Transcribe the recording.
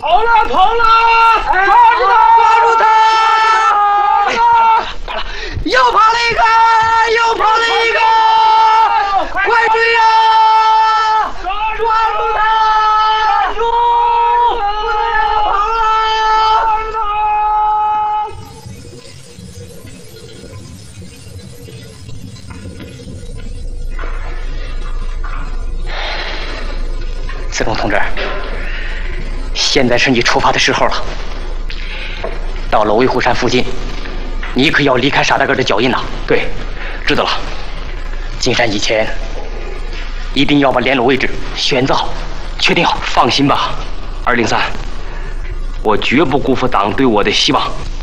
跑了！抓住他！跑了！又跑了一个！快追呀！抓住他！跑了！子龙同志，现在是你出发的时候了。到了维护山附近，你可要离开沙大哥的脚印呐。对，知道了。进山以前，一定要把联络位置选择好、确定好。放心吧，203，我绝不辜负党对我的希望。